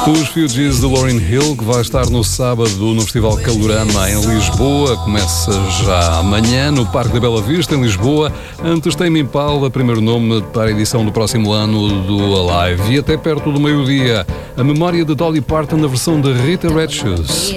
Os Fugees de Lauryn Hill, que vai estar no sábado no Festival Calorama em Lisboa. Começa já amanhã no Parque da Bela Vista, em Lisboa. Antes tem Impala, primeiro nome para a edição do próximo ano do Alive. E até perto do meio-dia, a memória de Dolly Parton na versão de Rita Red Shoes.